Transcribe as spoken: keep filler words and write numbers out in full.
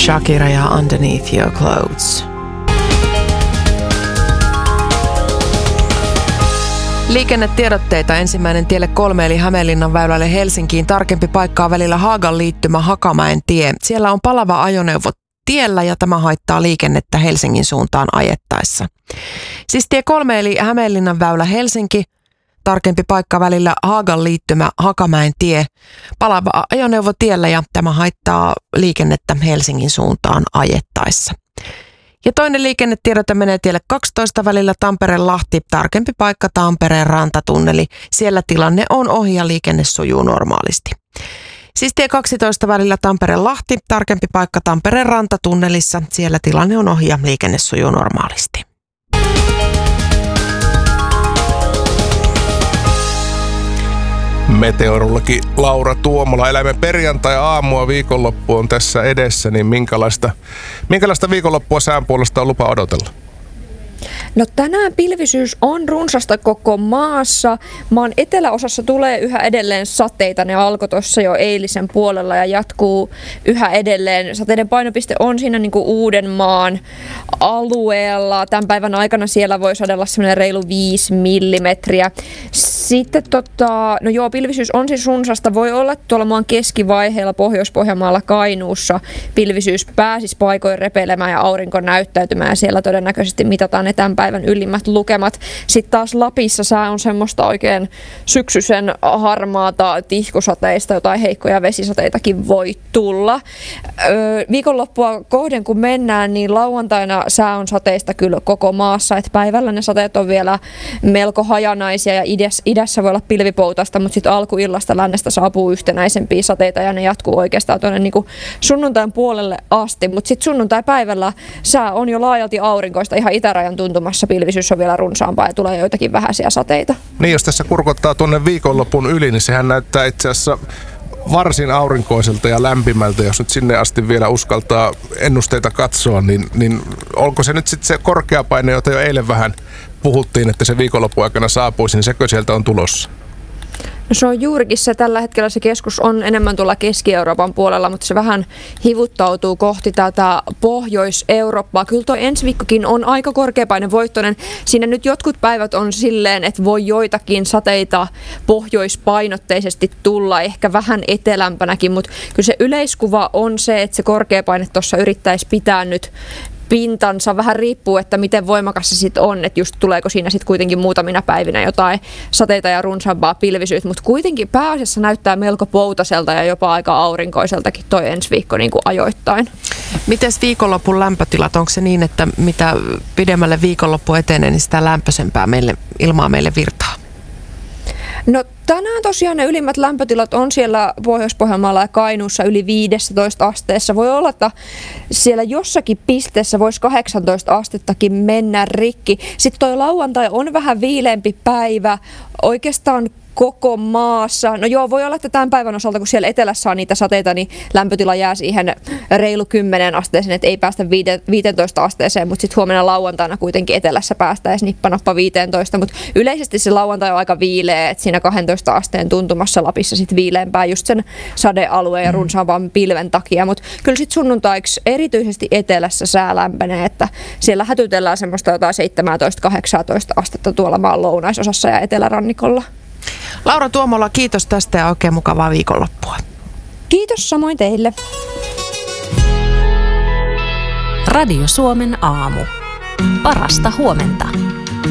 Shakira ja Underneath Your Clothes. Liikennetiedotteita. Ensimmäinen tielle kolme eli Hämeenlinnan väylälle Helsinkiin. Tarkempi paikkaa välillä Haagan liittymä Hakamäen tie. Siellä on palava ajoneuvo tiellä ja tämä haittaa liikennettä Helsingin suuntaan ajettaessa. Siis tie kolme eli Hämeenlinnan väylä Helsinki. Tarkempi paikka välillä Haagan liittymä Hakamäen tie. Palava ajoneuvo tiellä ja tämä haittaa liikennettä Helsingin suuntaan ajettaessa. Ja toinen liikennetiedote menee tielle kaksitoista välillä Tampere-Lahti, tarkempi paikka Tampereen rantatunneli. Siellä tilanne on ohi ja liikenne sujuu normaalisti. Siis tie kaksitoista välillä Tampere-Lahti, tarkempi paikka Tampereen rantatunnelissa. Siellä tilanne on ohi ja liikenne sujuu normaalisti. Meteorologi Laura Tuomola. Eläimen perjantai-aamua, viikonloppu on tässä edessä, niin minkälaista, minkälaista viikonloppua sään puolesta on lupa odotella? No tänään pilvisyys on runsasta koko maassa. Maan eteläosassa tulee yhä edelleen sateita. Ne alkoi tuossa jo eilisen puolella ja jatkuu yhä edelleen. Sateiden painopiste on siinä niin kuin Uudenmaan alueella. Tämän päivän aikana siellä voi sadella semmoinen reilu viisi millimetriä. Sitten tota, no joo, pilvisyys on siis runsasta. Voi olla tuolla maan keskivaiheella Pohjois-Pohjanmaalla Kainuussa pilvisyys pääsisi paikoin repeilemään ja aurinko näyttäytymään. Ja siellä todennäköisesti mitataan ne tämän päivän ylimmät lukemat. Sitten taas Lapissa sää on semmoista oikein syksyisen harmaata tihkusateista, jotain heikkoja vesisateitakin voi tulla. Öö, viikonloppua kohden kun mennään, niin lauantaina sää on sateista kyllä koko maassa. Et päivällä ne sateet on vielä melko hajanaisia ja idässä, idässä voi olla pilvipoutasta, mutta sitten alkuillasta lännestä saapuu yhtenäisempiä sateita ja ne jatkuu oikeastaan tuonne niinku sunnuntain puolelle asti. Mutta sitten sunnuntai-päivällä sää on jo laajalti aurinkoista ihan itärajan tuntumassa. Pilvisyys on vielä runsaampaa ja tulee joitakin vähäisiä sateita. Niin, jos tässä kurkottaa tuonne viikonlopun yli, niin sehän näyttää itse asiassa varsin aurinkoiselta ja lämpimältä. Jos nyt sinne asti vielä uskaltaa ennusteita katsoa, niin, niin onko se nyt sitten se korkeapaine, jota jo eilen vähän puhuttiin, että se viikonlopun aikana saapuisi, niin sekö sieltä on tulossa? No se on juurikin se, tällä hetkellä se keskus on enemmän tuolla Keski-Euroopan puolella, mutta se vähän hivuttautuu kohti tätä Pohjois-Eurooppaa. Kyllä tuo ensi viikkokin on aika korkeapainevoittoinen. Siinä nyt jotkut päivät on silleen, että voi joitakin sateita pohjoispainotteisesti tulla, ehkä vähän etelämpänäkin, mutta kyllä se yleiskuva on se, että se korkeapaine tuossa yrittäisi pitää nyt pintansa. Vähän riippuu, että miten voimakas se sitten on, että just tuleeko siinä sitten kuitenkin muutamina päivinä jotain sateita ja runsaampaa pilvisyyttä, mutta kuitenkin pääasiassa näyttää melko poutaselta ja jopa aika aurinkoiseltakin toi ensi viikko niin kuin ajoittain. Mites viikonlopun lämpötilat? Onko se niin, että mitä pidemmälle viikonloppu etenee, niin sitä lämpöisempää meille, ilmaa meille virtaa? No tänään tosiaan ne ylimmät lämpötilat on siellä Pohjois-Pohjanmaalla ja Kainuussa yli viisitoista asteessa. Voi olla, että siellä jossakin pisteessä voisi kahdeksantoista astettakin mennä rikki. Sitten toi lauantai on vähän viileämpi päivä. Oikeastaan koko maassa. No joo, voi olla, että tämän päivän osalta, kun siellä etelässä on niitä sateita, niin lämpötila jää siihen reilu kymmenen asteeseen, että ei päästä viisitoista asteeseen, mutta sitten huomenna lauantaina kuitenkin etelässä päästään nippanoppa viisitoista, mutta yleisesti se lauantai on aika viileä, että siinä kaksitoista asteen tuntumassa Lapissa sitten viileämpää just sen sadealueen ja runsaavan pilven takia, mutta kyllä sitten sunnuntaiksi erityisesti etelässä sää lämpenee, että siellä hätytellään semmoista jotain seitsemäntoista kahdeksantoista astetta tuolla maan lounaisosassa ja etelärannikolla. Laura Tuomola, kiitos tästä ja oikein mukavaa viikonloppua. Kiitos samoin teille. Radio Suomen aamu. Parasta huomenta.